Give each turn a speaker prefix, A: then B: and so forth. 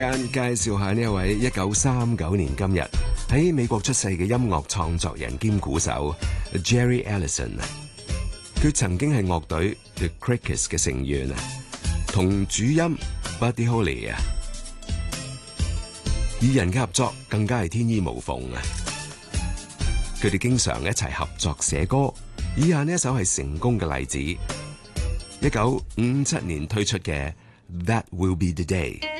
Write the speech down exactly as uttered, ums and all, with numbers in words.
A: 間介紹下呢一位一九三九年今日喺美國出世嘅音樂創作人兼鼓手 Jerry Allison。佢曾經係樂隊 The Crickets 嘅成員啊，同主音 Buddy Holly 啊，二人嘅合作更加係天衣無縫啊！佢哋經常一齊合作寫歌，以下呢一首係成功嘅例子，一九五七年推出嘅 That Will Be the Day。